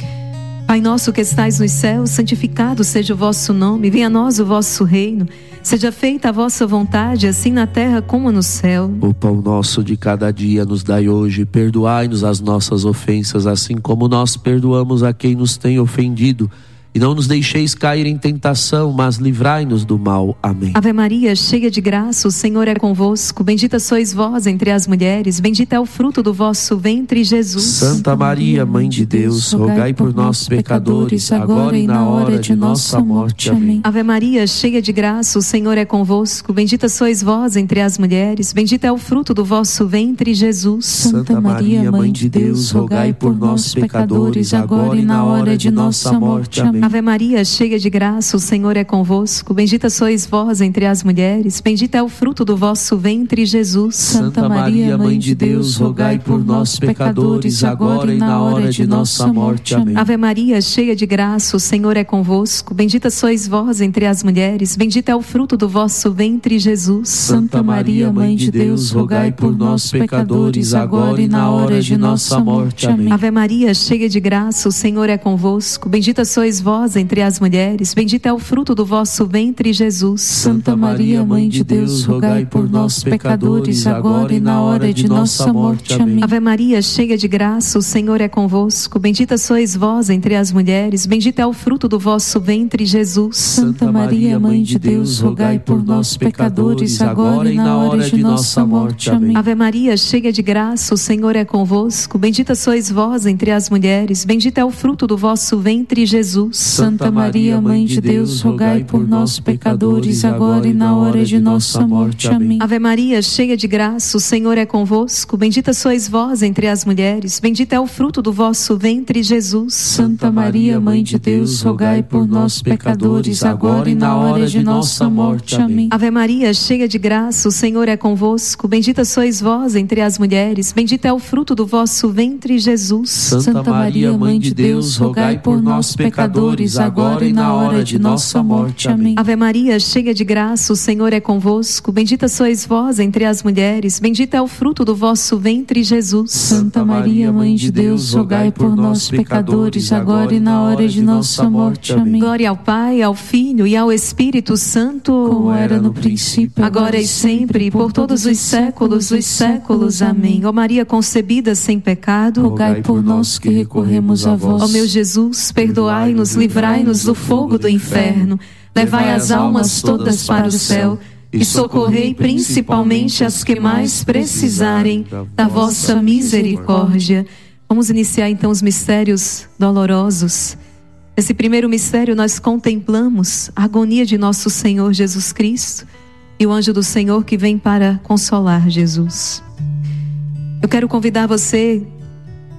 Speaker 2: Pai nosso que estais nos céus, santificado seja o vosso nome, venha a nós o vosso reino, seja feita a vossa vontade, assim na terra como no céu.
Speaker 1: O pão nosso de cada dia nos dai hoje, perdoai-nos as nossas ofensas, assim como nós perdoamos a quem nos tem ofendido. E não nos deixeis cair em tentação, mas livrai-nos do mal. Amém.
Speaker 2: Ave Maria, cheia de graça, o Senhor é convosco. Bendita sois vós entre as mulheres, bendito é o fruto do vosso ventre, Jesus.
Speaker 1: Santa Maria, Mãe de Deus, rogai por nós, pecadores, agora e na hora de nossa morte. Amém.
Speaker 2: Ave Maria, cheia de graça, o Senhor é convosco. Bendita sois vós entre as mulheres, bendito é o fruto do vosso ventre, Jesus.
Speaker 1: Santa Maria, Mãe de Deus, rogai por nós, pecadores, agora e na hora de nossa morte. Amém.
Speaker 2: Ave Maria, cheia de graça, o Senhor é convosco. Bendita sois vós entre as mulheres, bendito é o fruto do vosso ventre, Jesus.
Speaker 1: Santa Maria, Mãe de Deus, rogai por nós, pecadores, agora e na hora de nossa morte. Amém.
Speaker 2: Ave Maria, cheia de graça, o Senhor é convosco. Bendita sois vós entre as mulheres, bendito é o fruto do vosso ventre, Jesus.
Speaker 1: Santa Maria, Mãe de Deus, rogai por nós, pecadores, agora e na hora de nossa morte. Amém.
Speaker 2: Ave Maria, cheia de graça, o Senhor é convosco. Bendita sois vós entre as mulheres, bendito é o fruto do vosso ventre, Jesus.
Speaker 1: Santa Maria, Mãe de Deus, rogai por nós, pecadores, agora e na hora de nossa morte. Amém.
Speaker 2: Ave Maria, cheia de graça, o Senhor é convosco. Bendita sois vós entre as mulheres, bendito é o fruto do vosso ventre, Jesus.
Speaker 1: Santa Maria, Mãe de Deus, rogai por nós, pecadores, agora e na hora de nossa morte. Amém.
Speaker 2: Ave Maria, cheia de graça, o Senhor é convosco. Bendita sois vós entre as mulheres, bendito é o fruto do vosso ventre, Jesus.
Speaker 1: Santa Maria, Mãe de Deus, rogai por nós, pecadores, agora e na hora de nossa morte. Amém.
Speaker 2: Ave Maria, cheia de graça, o Senhor é convosco. Bendita sois vós entre as mulheres, bendito é o fruto do vosso ventre, Jesus.
Speaker 1: Santa Maria, Mãe de Deus, rogai por nós, pecadores, agora e na hora de nossa morte. Amém.
Speaker 2: Ave Maria, cheia de graça, o Senhor é convosco. Bendita sois vós entre as mulheres, bendito é o fruto do vosso ventre, Jesus.
Speaker 1: Santa Maria, Mãe de Deus, rogai por nós, pecadores, agora e na hora de nossa morte. Amém.
Speaker 2: Ave Maria, cheia de graça, o Senhor é convosco. Bendita sois vós entre as mulheres, bendito é o fruto do vosso ventre, Jesus.
Speaker 1: Santa Maria, Mãe de Deus, rogai por nós, pecadores, agora e na hora de nossa morte. Amém.
Speaker 2: Glória ao Pai, ao Filho e ao Espírito Santo,
Speaker 1: como era no princípio,
Speaker 2: agora e sempre, e por todos os séculos dos séculos. Amém. Ó Maria concebida sem pecado,
Speaker 1: rogai por nós que recorremos a vós.
Speaker 2: Ó meu Jesus, perdoai-nos, livrai-nos do fogo do inferno, levai as almas todas para o céu e socorrei principalmente as que mais precisarem da vossa misericórdia. Vamos iniciar então os mistérios dolorosos. Nesse primeiro mistério nós contemplamos a agonia de nosso Senhor Jesus Cristo e o anjo do Senhor que vem para consolar Jesus. Eu quero convidar você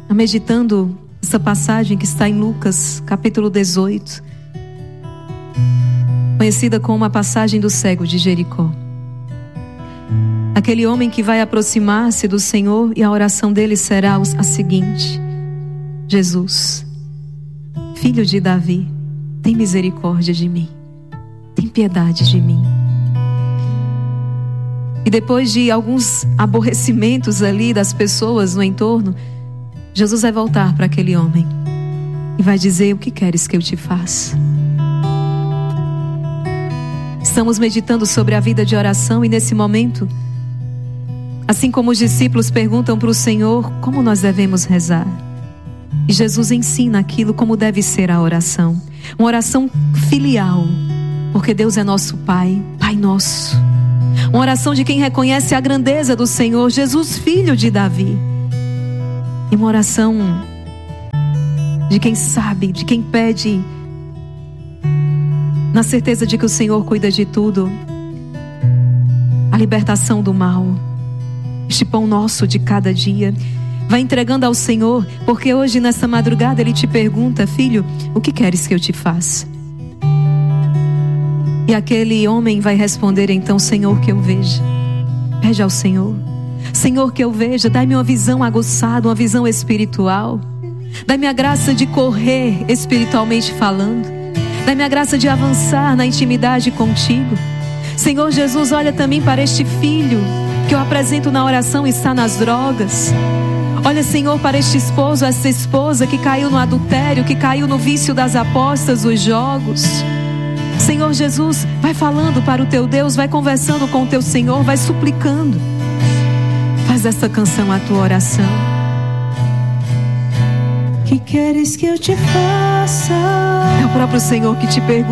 Speaker 2: meditando essa passagem que está em Lucas, capítulo dezoito, conhecida como a passagem do cego de Jericó. Aquele homem que vai aproximar-se do Senhor e a oração dele será a seguinte: Jesus, filho de Davi, tem misericórdia de mim, tem piedade de mim. E depois de alguns aborrecimentos ali das pessoas no entorno, Jesus vai voltar para aquele homem e vai dizer: o que queres que eu te faça? Estamos meditando sobre a vida de oração e nesse momento, assim como os discípulos perguntam para o Senhor como nós devemos rezar, e Jesus ensina aquilo como deve ser a oração. Uma oração filial, porque Deus é nosso Pai, Pai nosso. Uma oração de quem reconhece a grandeza do Senhor, Jesus, filho de Davi. E uma oração de quem sabe, de quem pede, na certeza de que o Senhor cuida de tudo, a libertação do mal. Este pão nosso de cada dia, vai entregando ao Senhor, porque hoje nessa madrugada Ele te pergunta: filho, o que queres que eu te faça? E aquele homem vai responder então: Senhor, que eu veja. Pede ao Senhor: Senhor, que eu veja, dai-me uma visão aguçada, uma visão espiritual. Dai-me a graça de correr espiritualmente falando. Dai-me a graça de avançar na intimidade contigo. Senhor Jesus, olha também para este filho que eu apresento na oração e está nas drogas. Olha, Senhor, para este esposo, essa esposa que caiu no adultério, que caiu no vício das apostas, os jogos. Senhor Jesus, vai falando para o teu Deus, vai conversando com o teu Senhor, vai suplicando. Faz esta canção a tua oração.
Speaker 3: Que queres que eu te faça?
Speaker 2: É o próprio Senhor que te pergunta.